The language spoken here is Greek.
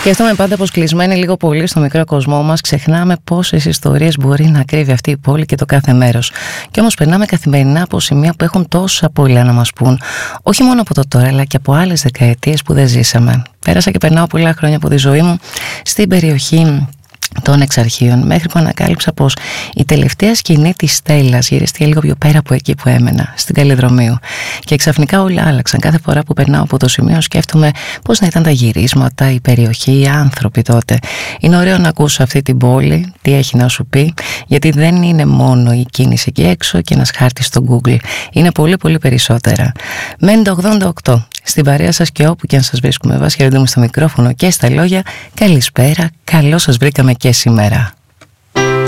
Σκέφτομαι πάντα πως κλεισμένοι λίγο πολύ στο μικρό κοσμό μας, ξεχνάμε πόσες ιστορίες μπορεί να κρύβει αυτή η πόλη και το κάθε μέρος. Και όμως περνάμε καθημερινά από σημεία που έχουν τόσα πολλά να μας πούν, όχι μόνο από το τώρα, αλλά και από άλλες δεκαετίες που δεν ζήσαμε. Πέρασα και περνάω πολλά χρόνια από τη ζωή μου στην περιοχή των Εξαρχείων, μέχρι που ανακάλυψα πως η τελευταία σκηνή της Στέλλας γυρίστηκε λίγο πιο πέρα από εκεί που έμενα, στην Καλλιδρομίου. Και ξαφνικά όλα άλλαξαν. Κάθε φορά που περνάω από το σημείο σκέφτομαι πώς να ήταν τα γυρίσματα, η περιοχή, οι άνθρωποι τότε. Είναι ωραίο να ακούσω αυτή την πόλη, τι έχει να σου πει, γιατί δεν είναι μόνο η κίνηση εκεί έξω και ένας χάρτης στο Google. Είναι πολύ πολύ περισσότερα. Μένει το 88. Στην παρέα σας και όπου και αν σας βρίσκουμε, Βάσια Ρεντούμου στο μικρόφωνο και στα λόγια, καλησπέρα, καλώς σας βρήκαμε και σήμερα.